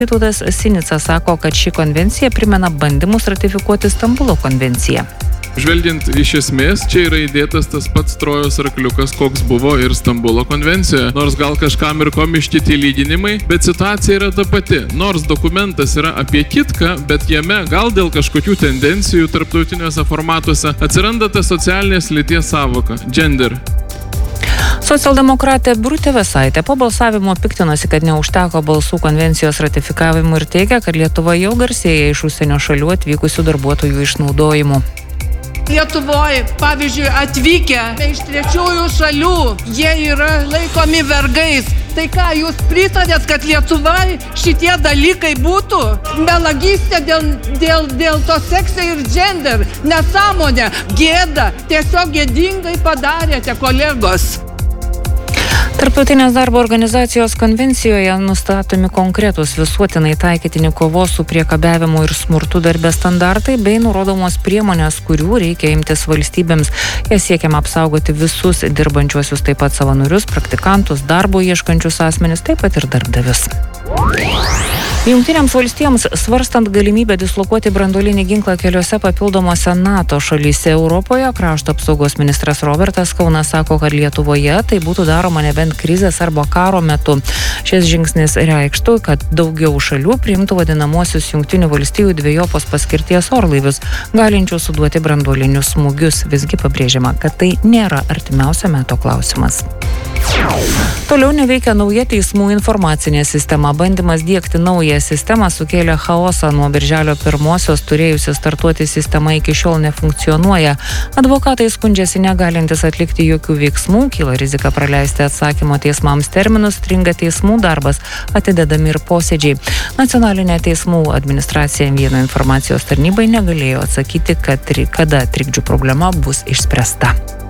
Vytautas Sinica sako, kad ši konvencija primena bandymus ratifikuoti Stambulo konvenciją. Žvelgiant iš esmės, čia yra įdėtas tas pats Trojos arkliukas, koks buvo ir Stambulo konvencijoje. Nors gal kažkam ir komiškiti lyginimai, bet situacija yra ta pati. Nors dokumentas yra apie kitką, bet jame gal dėl kažkokių tendencijų tarptautiniuose formatuose atsiranda ta socialinės lyties sąvoka – gender. Socialdemokratė Birutė Vėsaitė po balsavimo piktinosi, kad neužteko balsų konvencijos ratifikavimų ir teigia, kad Lietuva jau garsėja iš užsienio šalių atvykusių darbuotojų išnaudojimu. Lietuvoje, pavyzdžiui, atvykę iš trečiųjų šalių, jie yra laikomi vergais. Tai ką, jūs pritarėt, kad Lietuvai šitie dalykai būtų? Melagystė dėl to sekso ir gender, nesąmonė, gėda, tiesiog gėdingai padarėte, kolegos. Tarptautinės darbo organizacijos konvencijoje nustatomi konkretūs visuotinai taikytini kovos su priekabiavimu ir smurtu darbe standartai bei nurodomos priemonės, kurių reikia imtis valstybėms. Jie siekiama apsaugoti visus dirbančiuosius, taip pat savanorius, praktikantus, darbo ieškančius asmenis, taip pat ir darbdavius. Jungtinėms valstijoms svarstant galimybę dislokuoti branduolinį ginklą keliose papildomose NATO šalyse Europoje, krašto apsaugos ministras Robertas Kaunas sako, kad Lietuvoje tai būtų daroma nebent krizės arba karo metu. Šis žingsnis reikštų, kad daugiau šalių priimtų vadinamosius Jungtinių valstijų dvejopos paskirties orlaivius, galinčių suduoti branduolinius smūgius. Visgi pabrėžiama, kad tai nėra artimiausio meto klausimas. Toliau neveikia nauja teismų informacinė sistema. Bandymas diegti naują sistemą sukėlė chaosą. Nuo birželio 1 turėjusi startuoti sistema iki šiol nefunkcionuoja. Advokatai skundžiasi negalintis atlikti jokių veiksmų, kyla rizika praleisti atsakymo teismams terminus, stringa teismų darbas, atidedami ir posėdžiai. Nacionalinė teismų administracija vieno informacijos tarnybai negalėjo atsakyti, kada trikdžių problema bus išspręsta.